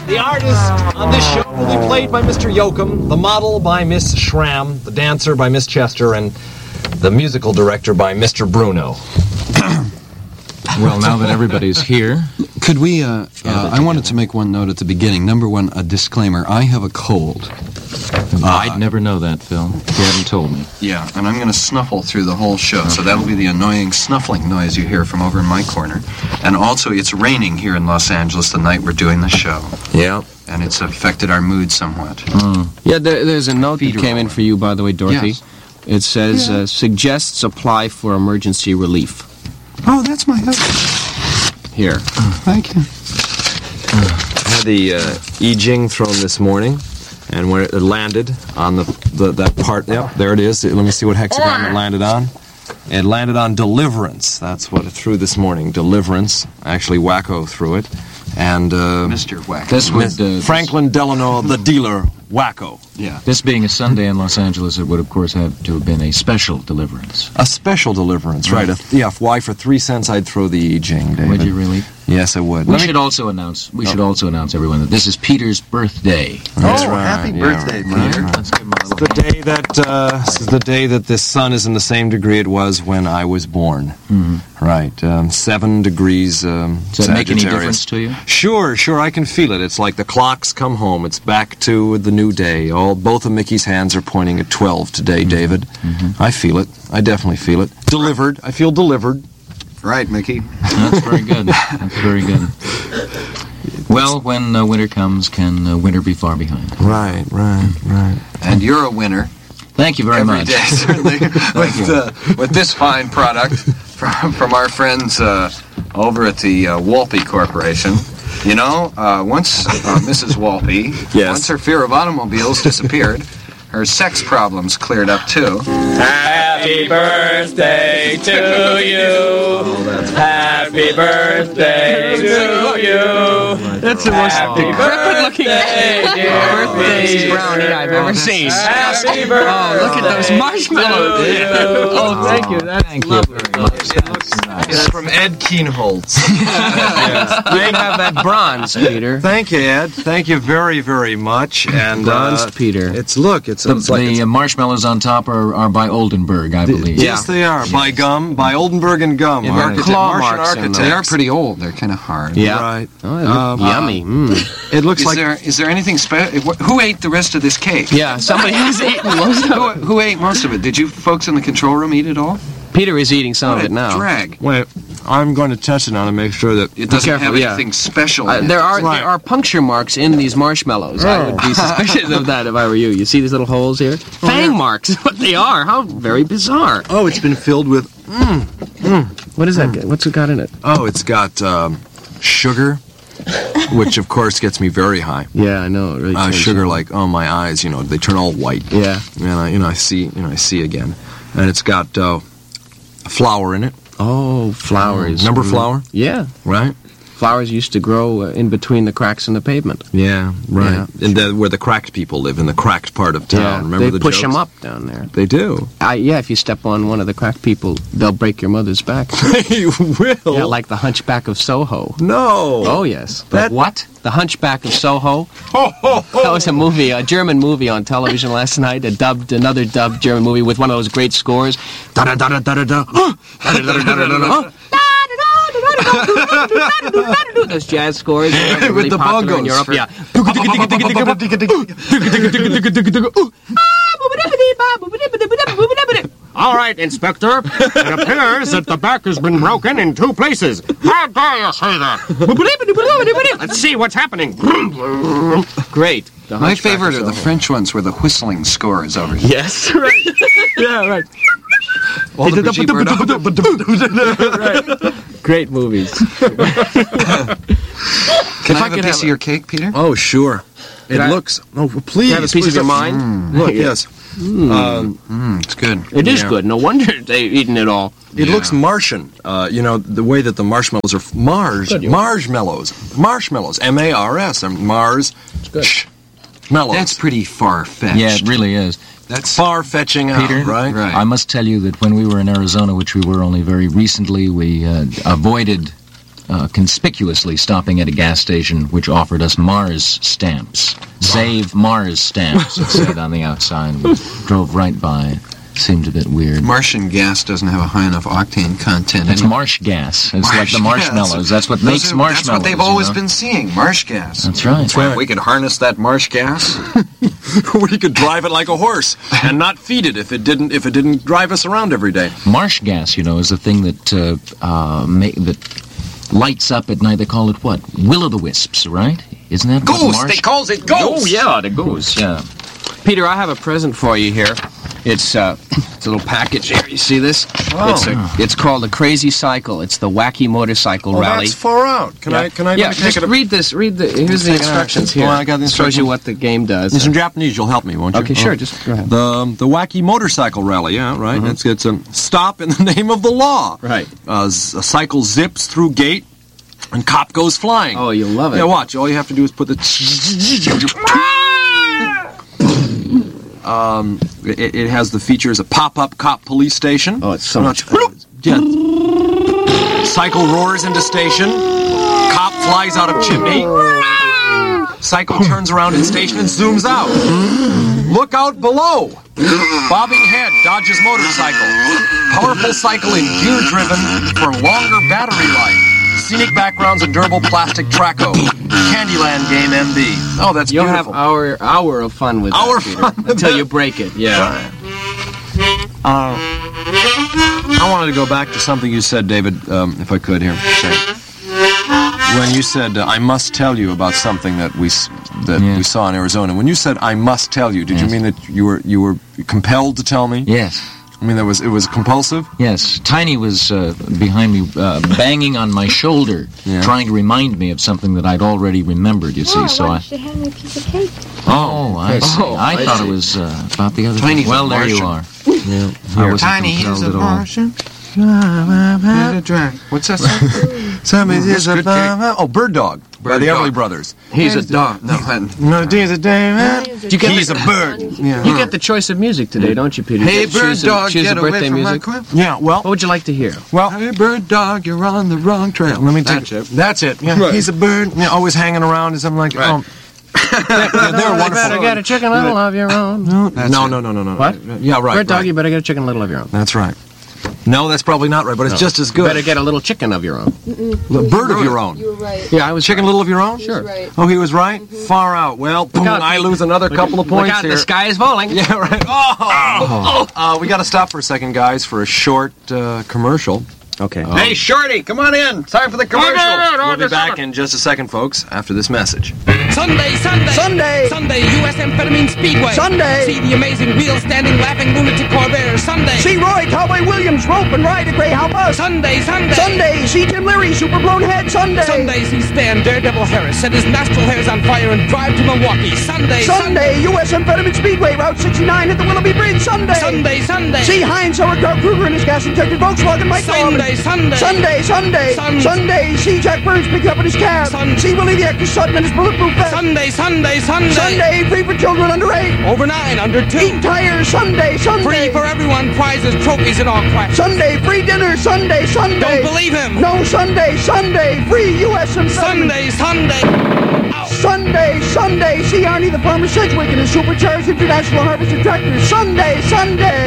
The artist on this show will be played by Mr. Yoakum, the model by Miss Schramm, the dancer by Miss Chester, and the musical director by Mr. Bruno. Well, now that everybody's here... Could we, I wanted to make one note at the beginning. Number one, a disclaimer. I have a cold. I'd never know that, Phil, if you hadn't told me. Yeah, and I'm going to snuffle through the whole show, so that'll be the annoying snuffling noise you hear from over in my corner. And also, it's raining here in Los Angeles the night we're doing the show. Yeah. And it's affected our mood somewhat. Yeah, there's a note that came in for you, by the way, Dorothy. Yes. It says, suggests apply for emergency relief. Oh, that's my husband. Here. Thank you. I had the I Ching thrown this morning, and when it landed on that part, yep, there it is. Let me see what hexagon it landed on. It landed on Deliverance. That's what it threw this morning, Deliverance. Actually, Wacko threw it. And Mr. Wacko. This would... Franklin Delano, the dealer, Wacko. Yeah. This being a Sunday in Los Angeles, it would, of course, have to have been a special Deliverance. A special Deliverance, right. Why for 3 cents I'd throw the I Ching, David. Would you really? Yes, I would. We should also announce, everyone, that this is Peter's birthday. That's right. Happy birthday, Peter. Right. Let's give him a little The day that this is the day that this sun is in the same degree it was when I was born. Mhm. Right, 7 degrees. Does that make any difference to you? Sure, I can feel it. It's like the clocks come home. It's back to the new day. Both of Mickey's hands are pointing at 12 today, David. Mm-hmm. I feel it. I definitely feel it. Delivered. I feel delivered. Right, Mickey. That's very good. That's very good. Well, when winter comes, can winter be far behind? Right. And you're a winner. Thank you very Every much. day, certainly, with this fine product from our friends over at the Walpe Corporation. You know, once Mrs. Walpe, Yes. once her fear of automobiles disappeared, her sex problems cleared up too. Happy birthday to you. Happy birthday to you. That's the most decrepit-looking birthday brownie I've ever seen. Happy birthday. Oh, look at those marshmallows. Oh, thank you. That's lovely. It's from Ed Keenholz. You can have that bronze, Peter. Thank you, Ed. Thank you very, very much. And Bronzed Peter. It's The marshmallows on top are by Oldenburg, I believe. Yes, they are. By Oldenburg and Gum. Yeah, there are claw marks in them. They are pretty old. They're kind of hard. Yeah. Right. Oh, they look yummy. It looks like... Is there anything special? Who ate the rest of this cake? Yeah, somebody has eaten most of it. Who ate most of it? Did you folks in the control room eat it all? Peter is eating some What of a it now. drag. Wait, I'm going to test it now to make sure that... It doesn't careful, have yeah. anything special in it. There Right. are puncture marks in these marshmallows. I would be suspicious of that if I were you. You see these little holes here? Fang marks is what they are. How very bizarre. Oh, it's been filled with... What is that? What's it got in it? Oh, it's got sugar, which of course gets me very high. Yeah, I know. It really turns Sugar, you- like, my eyes, they turn all white. Yeah. And I see again. And it's got flour in it. Oh, flowers. Remember flour? Yeah. Right? Flowers used to grow in between the cracks in the pavement. Yeah, right. Yeah. And where the cracked people live, in the cracked part of town. Remember they the push jokes? them up down there. They do. Yeah, if you step on one of the cracked people, they'll break your mother's back. You will? Yeah, like the Hunchback of Soho. No. Oh, yes. That- What? The Hunchback of Soho. That was a movie, a German movie on television last night, another dubbed German movie with one of those great scores. Those jazz scores. Really With the popular in bongos. Europe. Yeah. All right, Inspector. It appears that the back has been broken in 2 places. How dare you say that? Let's see what's happening. Great. My favorite are the French ones where the whistling score is over. Yes, right. Yeah, right. All the Brigitte Bardot. Great movies. Can I have a piece of your cake, Peter? Oh, sure. It looks... Oh, please. You have a piece of your mind? Look, yes. It's good. It is good. No wonder they've eaten it all. It looks Martian. The way that the marshmallows are... Marshmallows. Marshmallows. M-A-R-S. Mars. Mellows. That's pretty far-fetched. Yeah, it really is. That's far-fetching out, Peter, right? I must tell you that when we were in Arizona, which we were only very recently, we avoided conspicuously stopping at a gas station which offered us Mars stamps. Save Mars stamps, it said on the outside. We drove right by. Seemed a bit weird. Martian gas doesn't have a high enough octane content. It's marsh gas. It's like the marshmallows. That's what makes marshmallows. That's what they've always been seeing, marsh gas. That's right. Well, we could harness that marsh gas. We could drive it like a horse and not feed it if it didn't drive us around every day. Marsh gas, is the thing that that lights up at night. They call it what? Will-o'-the-wisps, right? Isn't that what Goose. They calls it goose. Oh yeah, the goose. Yeah. Peter, I have a present for you here. It's a little package here. You see this? Oh. It's called the Crazy Cycle. It's the Wacky Motorcycle Rally. That's far out. Can I? Yeah, just read this. Here's the instructions here. Well, I got the Shows you what the game does. It's in Japanese. You'll help me, won't you? Okay, sure. Just go ahead. The Wacky Motorcycle Rally. Yeah, right. Mm-hmm. It's a stop in the name of the law. Right. A cycle zips through gate, and cop goes flying. Oh, you'll love it. Yeah, watch. All you have to do is put the. It has the features a pop-up cop police station. Oh, it's so much fun. Yeah. Cycle roars into station. Cop flies out of chimney. Cycle turns around in station and zooms out. Look out below. Bobbing head dodges motorcycle. Powerful cycle in gear driven for longer battery life. Scenic backgrounds and durable plastic Traco. Candyland game MB. Oh, that's You'll beautiful. have hour of fun with that, Peter, until you break it. Yeah. I wanted to go back to something you said, David, if I could here. When you said, I must tell you about something that we saw in Arizona. When you said, I must tell you, did you mean that you were compelled to tell me? Yes. I mean, it was compulsive? Yes. Tiny was behind me, banging on my shoulder, trying to remind me of something that I'd already remembered, you see. So why don't you hand me a piece of cake? Oh, I see. I thought it was about the other Tiny's thing. Well, a there you are. Yeah. I wasn't Tiny compelled is a at all. Martian. What's that song? Oh, Bird Dog by the Everly Brothers. He's a dog. No, He's a bird. Yeah. You get the choice of music today, don't you, Peter? Hey, You bird choose dog, choose get a away birthday from my music. quip. Yeah, well, What would you like to hear? Hey, bird dog, you're on the wrong trail. let me That's take it. That's it. Yeah, Right. he's a bird. Yeah, always hanging around. And I'm like, Right. they're wonderful. Better get a chicken little of your own. No. What? Yeah, right. Bird dog, right. you better get a chicken little of your own. That's right. No, that's probably not right, but it's just as You good. better get a little chicken of your own. The bird of your own. You were right. Yeah, I was Chicken little of your own? He was right. Oh, he was right? Far out. Well, boom, out, I Pete. lose another couple of Look points out, here. the sky is falling. Yeah, right. We got to stop for a second, guys, for a short commercial. Okay. Hey, Shorty, come on in. Time for the commercial. We'll be back in just a second, folks, after this message. Sunday, U.S. Amphetamine Speedway. Sunday. See the amazing wheel-standing, laughing lunatic Corvair. Sunday. See Roy Cowboy Williams rope and ride a Greyhound bus. Sunday. Sunday. See Jim Leary super-blown head. Sunday. Sunday, see Stan Daredevil Harris set his nostril hairs on fire and drive to Milwaukee. Sunday. U.S. Amphetamine Speedway, Route 69 at the Willoughby Bridge. Sunday. Sunday. See Heinz Sauerkraut Kruger in his gas-injected Volkswagen Mike Sunday. Sunday. See Jack Burns picked up in his cab. See Willie the Actor Sutton in his bulletproof vest. Sunday. Free for children under 8. Over 9, under 2. Eat tires. Sunday. Free for everyone, prizes, trophies, and all crap. Sunday. Free dinner. Sunday. Don't believe him. No, Sunday. Free U.S. Amphetamine. Sunday. Sunday. See Arnie the Farmer Sedgwick in his supercharged International Harvester tractor. Sunday.